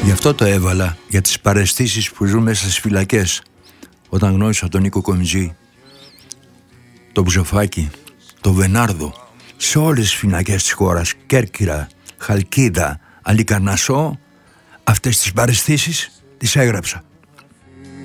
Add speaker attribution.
Speaker 1: Γι' αυτό το έβαλα, για τις παραισθήσεις που ζουν μέσα στις φυλακές. Όταν γνώρισα τον Νίκο Κομιτζή, τον Μπουζοφάκη, τον Βενάρδο, σε όλες τις φυλακές της χώρας, Κέρκυρα, Χαλκίδα, Αλικαρνασσό, αυτές τις παραισθήσεις τις έγραψα.